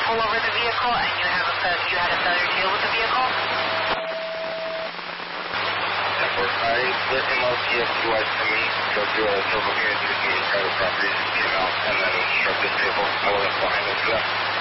pull over the vehicle and you had a failure to deal with the vehicle? I let MLTFQI for me go through a civil community to private property, get him out, and then instruct this vehicle. I wasn't behind it for that.